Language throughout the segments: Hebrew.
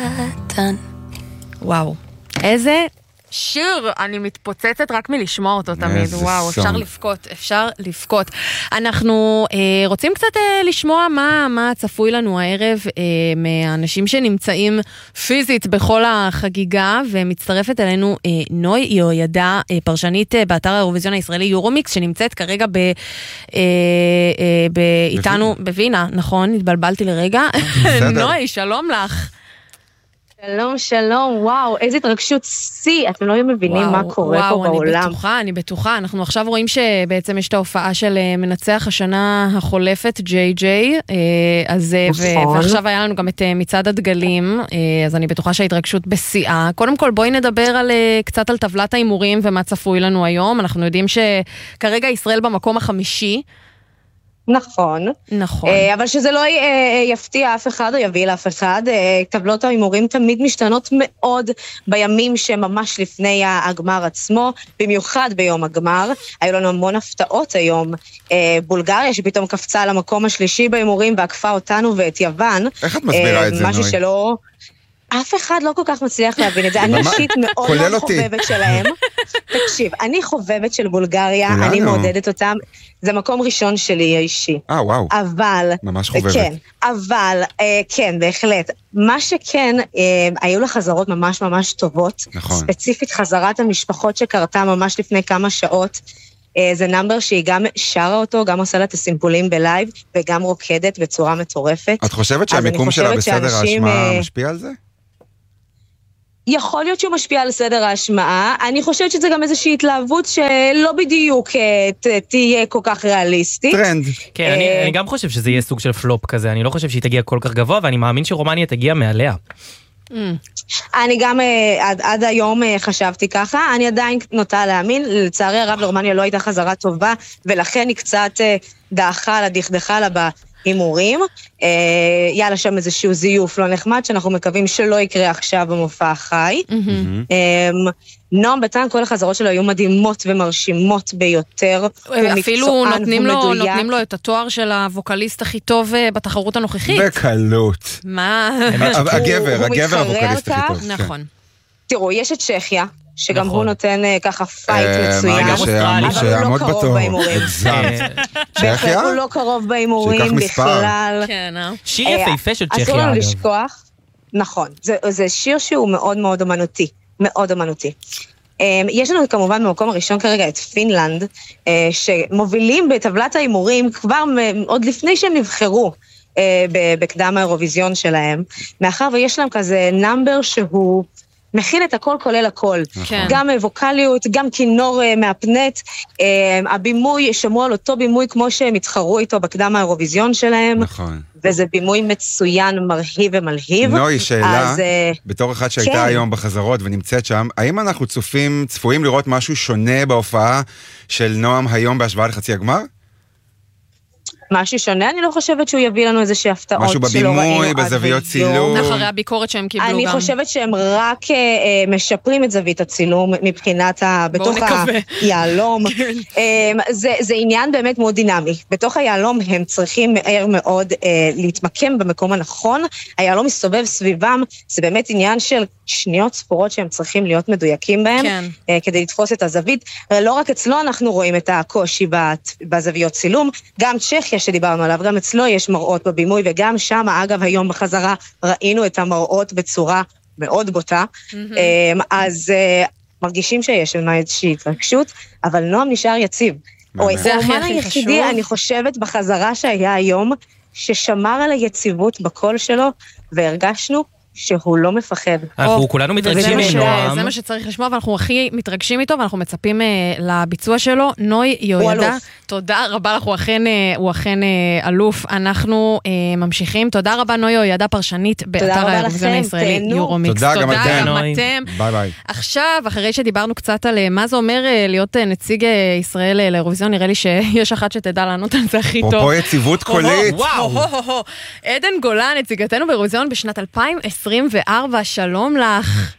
וואו, איזה שיר, אני מתפוצצת רק מלשמוע אותו תמיד, וואו, אפשר לבכות. אנחנו רוצים קצת לשמוע מה צפוי לנו הערב מהאנשים שנמצאים פיזית בכל החגיגה, ומצטרפת אלינו נוי יהוידע, פרשנית באתר האירוויזיון הישראלי יורומיקס, שנמצאת כרגע איתנו בווינה, נכון? התבלבלתי לרגע. נוי, שלום לך. שלום, שלום, וואו, איזה התרגשות שיא, אתם לא מבינים מה קורה פה בעולם. אני בטוחה, אנחנו עכשיו רואים שבעצם יש את ההופעה של מנצח השנה החולפת, ג'יי ג'יי, ועכשיו היה לנו גם את מצעד הדגלים, אז אני בטוחה שההתרגשות בשיאה. קודם כל בואי נדבר קצת על טבלת האימורים ומה צפוי לנו היום, אנחנו יודעים שכרגע ישראל במקום החמישי, נכון. אבל שזה לא יפתיע אף אחד או יביא לאף אחד. טבלות ההימורים תמיד משתנות מאוד בימים שממש לפני הגמר עצמו, במיוחד ביום הגמר. היו לנו המון הפתעות היום. בולגריה שפתאום קפצה למקום השלישי בהימורים ועקפה אותנו ואת יוון. איך את מסבירה את זה, נוי? משהו שלא... אף אחד לא כל כך מצליח להבין את זה. אני אישית מאוד מאוד חובבת שלהם. תקשיב, אני חובבת של בולגריה, אני מעודדת אותם. זה מקום ראשון שלי האישי. וואו. אבל... ממש חובבת. כן, אבל, כן, בהחלט. מה שכן, היו לה חזרות ממש ממש טובות. נכון. ספציפית חזרת המשפחות שקרתה ממש לפני כמה שעות. זה נאמבר שהיא גם שרה אותו, גם עושה לה את הסימפולים בלייב, וגם רוקדת בצורה מטורפת. את חושבת שהמיקום שלה בסדר ההשמעה משפיע על זה? יכול להיות שהוא משפיע על סדר ההשמעה, אני חושבת שזה גם איזושהי התלהבות שלא בדיוק תהיה כל כך ריאליסטית. טרנד. כן, אני גם חושב שזה יהיה סוג של פלופ כזה, אני לא חושב שהיא תגיע כל כך גבוה, ואני מאמין שרומניה תגיע מעליה. אני גם עד היום חשבתי ככה, אני עדיין נוטה להאמין, לצערי הרב לרומניה לא הייתה חזרה טובה, ולכן היא קצת דעכה לה, דכדכה לה הימורים, יאללה שם איזשהו זיוף לא נחמד, שאנחנו מקווים שלא יקרה עכשיו במופע החי. נועם בטן, כל החזרות שלו היו מדהימות ומרשימות ביותר. אפילו נותנים לו את התואר של הווקליסט הכי טוב בתחרות הנוכחית. בקלות. מה? הגבר הווקליסט הכי טוב. נכון. תראו, יש את צ'כיה, שגם הוא נותן ככה פייט מצוין. שיעמוד בתור. צ'כיה? הוא לא קרוב בהימורים בכלל. שיר יפהפה של צ'כיה. אסור לנו לשכוח. נכון, זה שיר שהוא מאוד מאוד אמנותי. מאוד אמנותי. יש לנו כמובן במקום הראשון כרגע את פינלנד, שמובילים בטבלת ההימורים כבר עוד לפני שהם נבחרו בקדם האירוויזיון שלהם, מאחר ויש להם כזה נאמבר שהוא מכיל את הכל כולל הכל. גם ווקליות, גם כינור מהפנט, הבימוי, שמעו על אותו בימוי כמו שהם התחרו איתו בקדם האירוויזיון שלהם. נכון. וזה בימוי מצוין, מרהיב ומלהיב. נוי, שאלה, בתור אחד שהייתה היום בחזרות ונמצאת שם, האם אנחנו צפויים לראות משהו שונה בהופעה של נועם היום בהשוואה לחצי הגמר? משהו שונה, אני לא חושבת שהוא יביא לנו איזושהי הפתעות משהו בבימוי, בזוויות צילום. אחרי הביקורת שהם קיבלו גם. אני חושבת שהם רק משפרים את זווית הצילום מבחינת בתוך היעלום. זה עניין באמת מאוד דינמי. בתוך היעלום הם צריכים מהר מאוד להתמקם במקום הנכון. היעלום מסתובב סביבם, זה באמת עניין של שניות ספורות שהם צריכים להיות מדויקים בהם, כדי לתפוס את הזווית. לא רק אצלו אנחנו רואים את הקושי בזוויות צילום, גם צ'כיה שדיברנו עליו, גם אצלו יש מראות בבימוי, וגם שם, אגב, היום בחזרה ראינו את המראות בצורה מאוד בוטה, אז מרגישים שיש לנו איזושהי התרגשות, אבל נועם נשאר יציב. הוא האומן היחידי, אני חושבת, בחזרה שהיה היום, ששמר על היציבות בקול שלו, והרגשנו שהוא לא מפחד. אנחנו כולנו מתרגשים מנועם. זה מה שצריך לשמוע, ואנחנו הכי מתרגשים איתו, ואנחנו מצפים לביצוע שלו. נוי יהוידע, תודה רבה לך, הוא אכן אלוף. אנחנו ממשיכים. תודה רבה, נוי יהוידע, פרשנית באתר האירוויזיון הישראלי יורומיקס. תודה גם אתם. ביי ביי. עכשיו, אחרי שדיברנו קצת על מה זה אומר להיות נציג ישראל לאירוויזיון, נראה לי שיש אחת שתדע לענות על זה הכי טוב. פה יציבות קולית. עדן גולן, נציגתנו באירוויזיון בשנת 2024, שלום לך.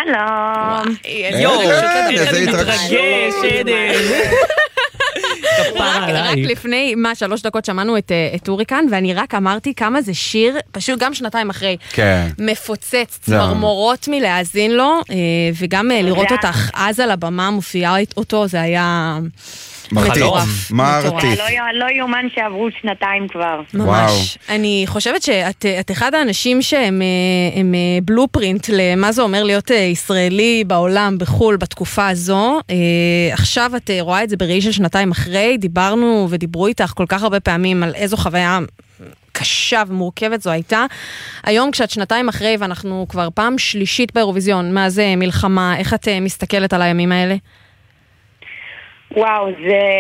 שלום. איזה התרגש, עדן. רק לפני 3 דקות שמענו את אוריקן, ואני רק אמרתי כמה זה שיר, פשוט גם שנתיים אחרי, מפוצץ, צמרמורות מלהאזין לו, וגם לראות אותך אז על הבמה מופיעה אותו, זה היה... מרטיף. לא יומן שעברו 2 כבר. ממש. אני חושבת שאת אחד האנשים שהם בלופרינט למה זה אומר להיות ישראלי בעולם, בחול, בתקופה הזו. עכשיו את רואה את זה בראי של 2 אחרי, דיברנו ודיברו איתך כל כך הרבה פעמים על איזו חוויה קשה ומורכבת זו הייתה. היום כשאת 2 אחרי ואנחנו כבר פעם שלישית באירוויזיון, מה זה מלחמה, איך את מסתכלת על הימים האלה? וואו,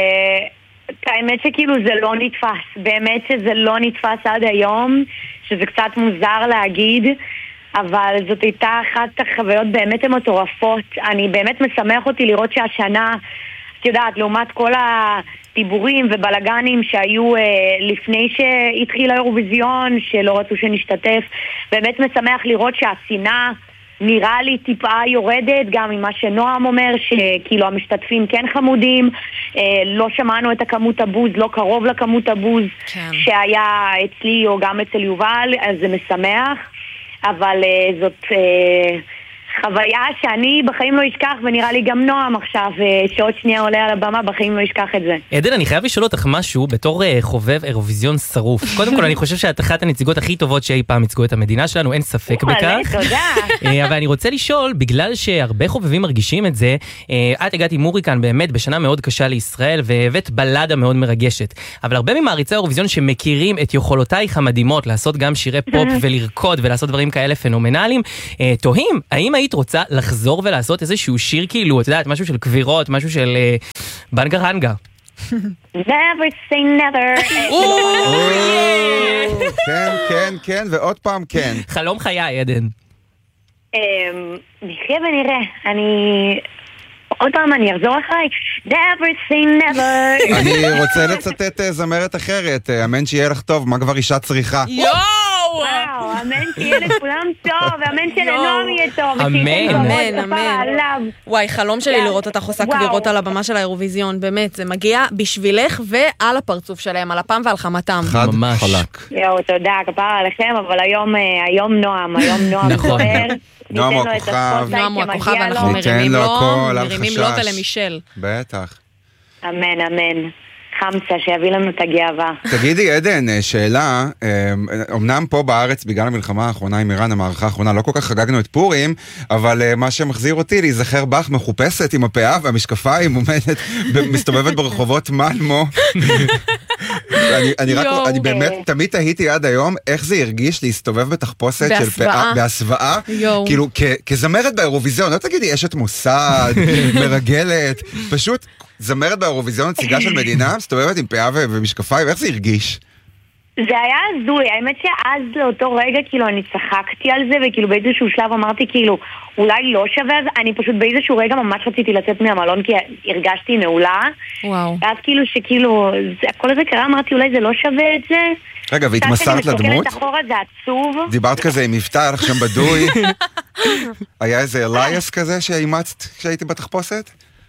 האמת שכאילו זה לא נתפס, באמת שזה לא נתפס עד היום, שזה קצת מוזר להגיד, אבל זאת הייתה אחת החוויות באמת המטורפות. אני באמת משמח אותי לראות שהשנה, את יודעת, לעומת כל הדיבורים ובלגנים שהיו לפני שהתחיל האירוויזיון, שלא רצו שנשתתף, באמת משמח לראות שהשנאה נראה לי טיפה יורדת, גם ממה שנועם אומר, שכאילו המשתתפים כן חמודים, לא שמענו את הכמות הבוז, לא קרוב לכמות הבוז שהיה אצלי או גם אצל יובל, אז זה משמח, אבל זאת חוויה שאני בחיים לא אשכח, ונראה לי גם נועם עכשיו, שעוד שנייה עולה על הבמה, בחיים לא אשכח את זה. עדן, אני חייב לשאול אותך משהו בתור חובב אירוויזיון שרוף. קודם כל, אני חושב שאת אחת הנציגות הכי טובות שאי פעם ייצגו את המדינה שלנו, אין ספק בכך. אבל אני רוצה לשאול, בגלל שהרבה חובבים מרגישים את זה, את הגעת עם אוריקן באמת בשנה מאוד קשה לישראל, והבאת בלדה מאוד מרגשת. אבל הרבה ממעריצי האירוויזיון שמכירים את יכולותייך המדהימות לעשות גם שירי פופ ולרקוד ולעשות דברים כאלה פנומנליים, תוהים, האם היית רוצה לחזור ולעשות איזשהו שיר כאילו, את יודעת, משהו של כבירות, משהו של בנגרנגה? Never say never. כן, כן, כן, ועוד פעם כן. חלום חיי, עדן. נחיה ונראה. עוד פעם אני אחזור אחרי. Never say never. אני רוצה לצטט זמרת אחרת. אמן שיהיה לך טוב, מה כבר אישה צריכה? וואו, אמן שיהיה לכולם טוב, ואמן שלנועם יהיה טוב. אמן, אמן. וואי, חלום שלי לראות אותך עושה כבירות על הבמה של האירוויזיון, באמת, זה מגיע בשבילך ועל הפרצוף שלהם, על אפם ועל חמתם. חד חלק. יואו, תודה, כפרה עליכם, אבל היום נועם זוכר. נועם הוא הכוכב. נועם הוא הכוכב, ואנחנו מרימים לו ולמישל. בטח. אמן, אמן. חמצה, שיביא לנו את הגאווה. תגידי, עדן, שאלה, אמנם פה בארץ, בגלל המלחמה האחרונה עם איראן, המערכה האחרונה, לא כל כך חגגנו את פורים, אבל מה שמחזיר אותי להיזכר בך מחופשת עם הפאה והמשקפיים, עומדת, מסתובבת ברחובות מלמו. אני באמת תמיד תהיתי עד היום, איך זה הרגיש להסתובב בתחפושת של פאה, בהסוואה, כאילו, כזמרת באירוויזיון, לא תגידי, אשת מוסד, מרגלת, פשוט זמרת באירוויזיון, נציגה של מדינה, מסתובבת עם פאה ומשקפיים, איך זה הרגיש? זה היה הזוי, האמת שאז לאותו רגע כאילו אני צחקתי על זה, וכאילו באיזשהו שלב אמרתי כאילו אולי לא שווה, אני פשוט באיזשהו רגע ממש רציתי לצאת מהמלון כי הרגשתי נעולה. וואו. ואז כאילו שכאילו כל זה קרה, אמרתי אולי זה לא שווה את זה. רגע, והתמסרת לדמות? אחורה, זה עצוב. דיברת כזה עם מבטא, הלך שם בדוי. היה איזה אלייס כזה שאימצת כשהייתי בתחפושת?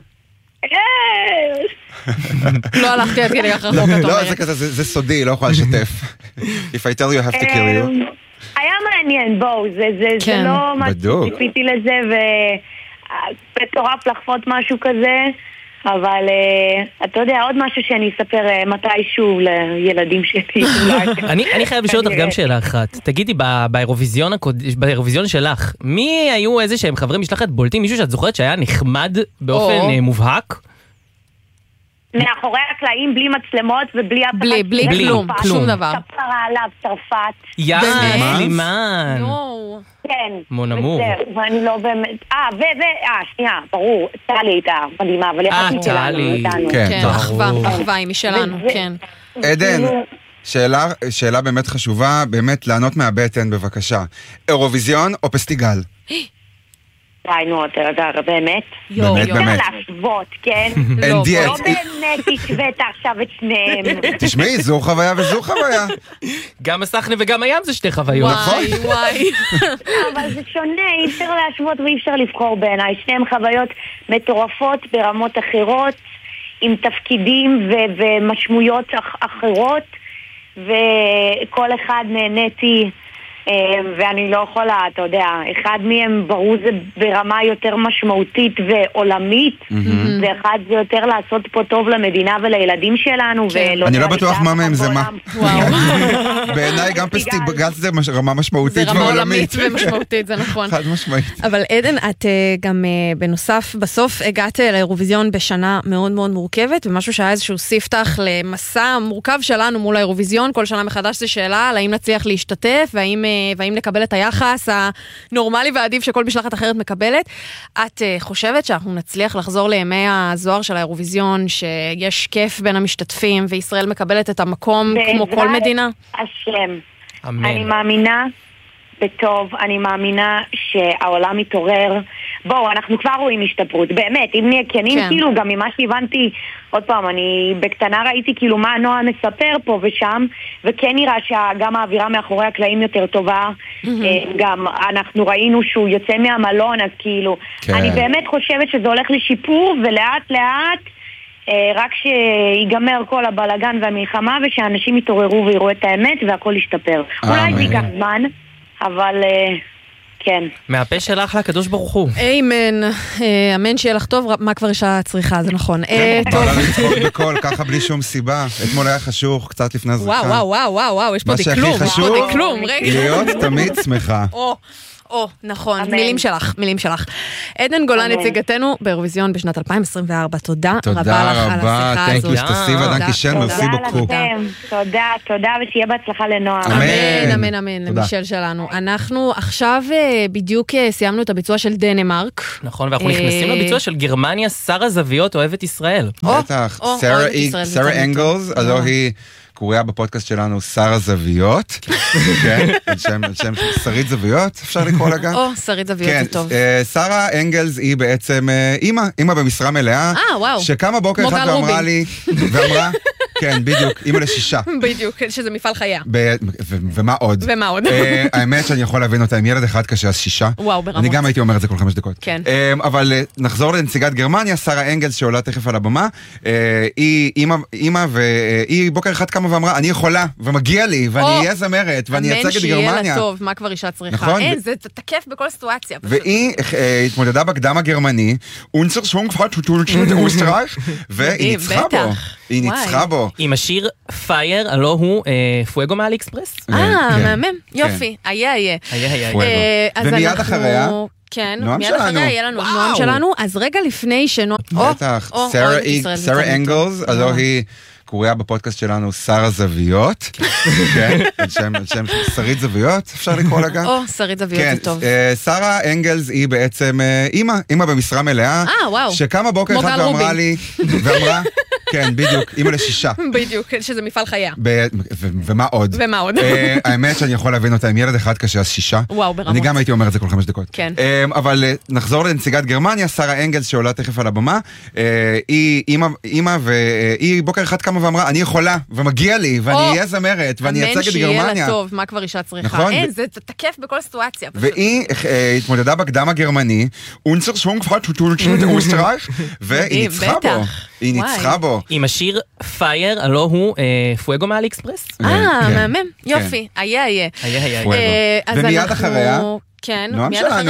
לא הלכתי עד כדי כך רחוק, את אומרת. לא, זה כזה, זה סודי, לא יכולה לשתף. If I tell you, I have to kill you. היה מעניין, בואו, זה לא מה שציפיתי לזה, ומטורף לחפות משהו כזה, אבל אתה יודע, עוד משהו שאני אספר מתישהו לילדים שלי. אני חייב לשאול אותך גם שאלה אחת. תגידי, באירוויזיון שלך, מי היו איזה שהם חברי משלחת בולטים? מישהו שאת זוכרת שהיה נחמד באופן מובהק? מאחורי הקלעים, בלי מצלמות ובלי בלי כלום, שום דבר. כפרה עליו, צרפת. לימן. כן. מונמור. ואני לא באמת... שנייה, ברור, טלי הייתה מדהימה, אבל יחד טלי. כן, אחווה היא משלנו, כן. עדן, שאלה באמת חשובה, באמת לענות מהבטן בבקשה. אירוויזיון או פסטיגל? ראינו, אתה יודע, באמת? באמת. להשוות, כן? לא באמת השווית עכשיו את שניהם. תשמעי, זו חוויה וזו חוויה. גם הסכנה וגם הים זה שתי חוויות. וואי. אבל זה שונה, אי אפשר להשוות ואי אפשר לבחור בעיניי. שניהם חוויות מטורפות ברמות אחרות, עם תפקידים ומשמעויות אחרות, וכל אחד נהניתי, ואני לא יכולה, אתה יודע, אחד מהם ברור זה ברמה יותר משמעותית ועולמית, ואחד זה יותר לעשות פה טוב למדינה ולילדים שלנו. אני לא בטוח מה מהם זה מה. בעיניי גם פסטיגל זה רמה משמעותית ועולמית. זה רמה עולמית ומשמעותית, זה נכון. חד משמעית. אבל עדן, את גם בנוסף, בסוף הגעת לאירוויזיון בשנה מאוד מאוד מורכבת, ומשהו שהיה איזשהו ספתח למסע מורכב שלנו מול האירוויזיון, כל שנה מחדש זה שאלה, האם נצליח להשתתף, והאם לקבל את היחס הנורמלי והעדיף שכל משלחת אחרת מקבלת. את חושבת שאנחנו נצליח לחזור לימי הזוהר של האירוויזיון, שיש כיף בין המשתתפים, וישראל מקבלת את המקום כמו כל מדינה? השם. אני מאמינה בטוב, אני מאמינה שהעולם מתעורר. בואו, אנחנו כבר רואים השתפרות, באמת, אם נהיה כנים, כאילו, גם ממה שהבנתי, עוד פעם, אני בקטנה ראיתי כאילו מה נועה מספר פה ושם, וכן נראה שגם האווירה מאחורי הקלעים יותר טובה, גם אנחנו ראינו שהוא יוצא מהמלון, אז כאילו, אני באמת חושבת שזה הולך לשיפור, ולאט לאט, רק שיגמר כל הבלגן והמלחמה, ושאנשים יתעוררו ויראו את האמת, והכל ישתפר. אולי זה ייקח זמן, אבל... כן. מהפה שלך לקדוש ברוך הוא. אמן. אמן שיהיה לך טוב, מה כבר אישה צריכה, זה נכון. בעלה לצחוק בקול, ככה בלי שום סיבה. אתמול היה חשוך, קצת לפני הזרחה. וואו, יש פה דקלום. מה שהכי חשוב, להיות תמיד שמחה. נכון, מילים שלך. עדן גולן נציגתנו באירוויזיון בשנת 2024. תודה רבה לך על השיחה הזאת. תודה. תודה לכם. תודה, ושיהיה בהצלחה לנועה. אמן, למישל שלנו. אנחנו עכשיו בדיוק סיימנו את הביצוע של דנמרק. נכון, ואנחנו נכנסים לביצוע של גרמניה, שרה זוויות אוהבת ישראל. בטח, שרה אנגלס, הלוא היא... קוראה בפודקאסט שלנו שרה זוויות, כן, שם שרית זוויות, אפשר לקרוא לה גם? שרית זוויות זה טוב. שרה אנגלס היא בעצם אימא במשרה מלאה, שקמה בוקר אחד ואמרה לי, כן, בדיוק, אימא ל6. בדיוק, שזה מפעל חייה. ומה עוד? האמת שאני יכול להבין אותה, עם ילד אחד קשה, אז 6. וואו, ברמות. אני גם הייתי אומר את זה כל 5 דקות. כן. אבל נחזור לנציגת גרמניה, שרה אנגלס שעולה תכף על הבמה, היא אימא והיא בוקר אחד קמה ואמרה, אני יכולה, ומגיע לי, ואני אהיה זמרת, ואני אצג את גרמניה. אמן שיהיה לה טוב, מה כבר אישה צריכה. אין, זה תקף בכל סיטואציה. והיא התמודדה בקדם הגרמני, והיא ניצחה בו. עם השיר פייר, הלא הוא פואגו מאלי אקספרס. מהמם, יופי, היה. ומיד אחריה, כן, מיד אחריה יהיה לנו נועם שלנו, אז רגע לפני בטח, שרה אנגלס, הלוא היא קוראה בפודקאסט שלנו שרה זוויות, כן, שם שרית זוויות, אפשר לקרוא לה גם? שרית זוויות זה טוב. שרה אנגלס היא בעצם אימא במשרה מלאה, שקמה בוקר אחד ואמרה לי, כן, בדיוק, אימא ל6. בדיוק, שזה מפעל חייה. ומה עוד? האמת שאני יכול להבין אותה, עם ילד אחד קשה, אז 6. וואו, ברמות. אני גם הייתי אומר את זה כל 5 דקות. כן. אבל נחזור לנציגת גרמניה, שרה אנגלס שעולה תכף על הבמה, היא אימא והיא בוקר אחד קמה ואמרה, אני יכולה, ומגיע לי, ואני אהיה זמרת, ואני אצג את גרמניה. אמן שיהיה לה טוב, מה כבר אישה צריכה. אין, זה תקף בכל סיטואציה. והיא התמודדה בקדם הגרמני, והיא ניצחה בו. עם השיר פייר, הלא הוא פואגו מאלי אקספרס. מהמם, יופי, היה. ומיד אחריה, כן, נועם מיד אחריה